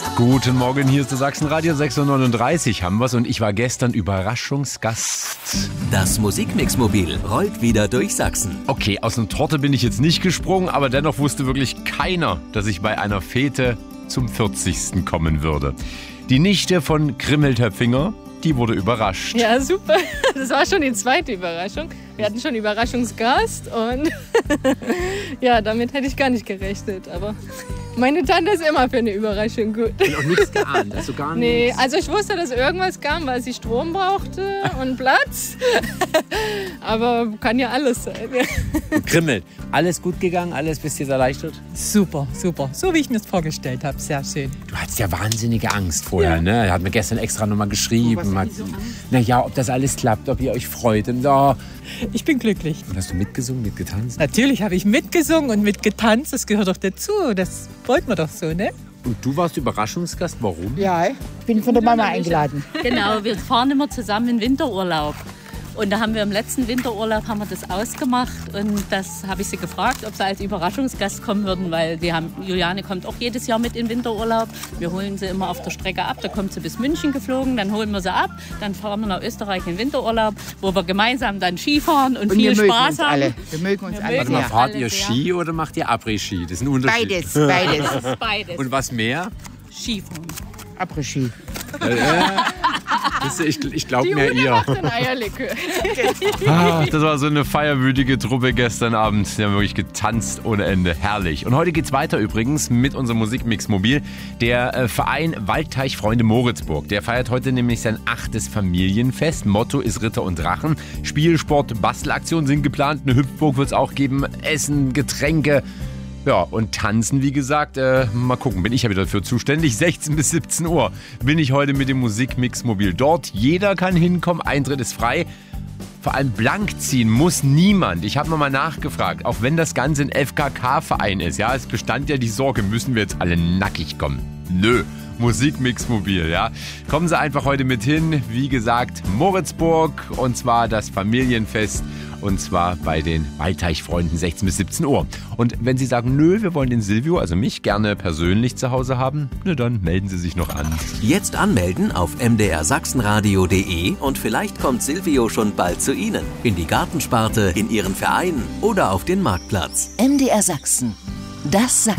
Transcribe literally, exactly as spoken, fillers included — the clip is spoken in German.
Guten Morgen, hier ist das Sachsenradio sechs Uhr neununddreißig haben wir's und ich war gestern Überraschungsgast. Das Musikmix-Mobil rollt wieder durch Sachsen. Okay, aus einer Torte bin ich jetzt nicht gesprungen, aber dennoch wusste wirklich keiner, dass ich bei einer Fete zum vierzigsten kommen würde. Die Nichte von Grimmeltöpfinger, die wurde überrascht. Ja, super. Das war schon die zweite Überraschung. Wir hatten schon Überraschungsgast und ja, damit hätte ich gar nicht gerechnet. Aber meine Tante ist immer für eine Überraschung gut. Und auch nichts geahnt, also gar nichts. Nee, also ich wusste, dass irgendwas kam, weil sie Strom brauchte und Platz. Aber kann ja alles sein. Grimmel, alles gut gegangen, alles bist du jetzt erleichtert? Super, super. So wie ich mir es vorgestellt habe. Sehr schön. Du hattest ja wahnsinnige Angst vorher, ja. ne? Er hat mir gestern extra nochmal geschrieben. Oh, hat, naja, ob das alles klappt, ob ihr euch freut. Und, oh. Ich bin glücklich. Und hast du mitgesungen, mitgetanzt? Natürlich habe ich mitgesungen und mitgetanzt. Das gehört doch dazu. Das wollten wir doch so, ne? Und du warst Überraschungsgast, warum? Ja, ich bin von der Mama eingeladen. Genau, wir fahren immer zusammen in Winterurlaub. Und da haben wir im letzten Winterurlaub haben wir das ausgemacht und das habe ich sie gefragt, ob sie als Überraschungsgast kommen würden, weil die haben, Juliane kommt auch jedes Jahr mit in Winterurlaub. Wir holen sie immer auf der Strecke ab, da kommt sie bis München geflogen, dann holen wir sie ab, dann fahren wir nach Österreich in Winterurlaub, wo wir gemeinsam dann Skifahren und, und viel Spaß haben. Alle. Wir mögen uns wir alle. Mögen Warte mal, fahrt alle ihr sehr. Ski oder macht ihr Après-Ski? Das ist ein Unterschied. Beides, beides. Das ist beides. Und was mehr? Skifahren. Après-Ski. Ich, ich glaube Die mir Ute ihr. macht ein Eierlikör. Ah, das war so eine feierwütige Truppe gestern Abend. Sie haben wirklich getanzt ohne Ende. Herrlich. Und heute geht's weiter übrigens mit unserem Musikmix-Mobil. Der äh, Verein Waldteichfreunde Moritzburg. Der feiert heute nämlich sein achtes Familienfest. Motto ist Ritter und Drachen. Spielsport, Bastelaktionen sind geplant. Eine Hüpfburg wird es auch geben. Essen, Getränke. Ja, und tanzen, wie gesagt, äh, mal gucken, bin ich ja wieder dafür zuständig. sechzehn bis siebzehn Uhr bin ich heute mit dem Musikmix-Mobil dort. Jeder kann hinkommen, Eintritt ist frei. Vor allem blank ziehen muss niemand. Ich habe nochmal nachgefragt, auch wenn das Ganze ein F K K-Verein ist. Ja, es bestand ja die Sorge, müssen wir jetzt alle nackig kommen? Nö. Musikmix-Mobil, ja. Kommen Sie einfach heute mit hin. Wie gesagt, Moritzburg und zwar das Familienfest. Und zwar bei den Waldteichfreunden sechzehn bis siebzehn Uhr. Und wenn Sie sagen, nö, wir wollen den Silvio, also mich, gerne persönlich zu Hause haben, ne, dann melden Sie sich noch an. Jetzt anmelden auf m d r sachsenradio punkt d e und vielleicht kommt Silvio schon bald zu Ihnen. In die Gartensparte, in Ihren Verein oder auf den Marktplatz. M D R Sachsen. Das